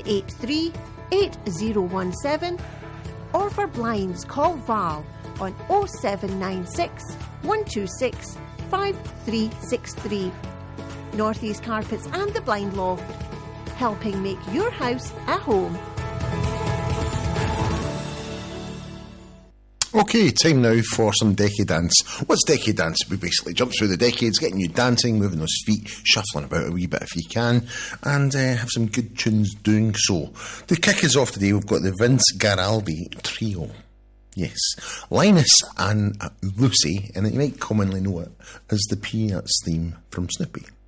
183 8017, or for blinds call Val on 0796 126 5363. Northeast Carpets and the Blind Loft, helping make your house a home. Okay, time now for some Decade Dance. What's Decade Dance? We basically jump through the decades, getting you dancing, moving those feet, shuffling about a wee bit if you can, and have some good tunes doing so. To kick us off today, we've got the Vince Guaraldi Trio. Yes, Linus and Lucy, and you might commonly know it as the Peanuts theme from Snoopy.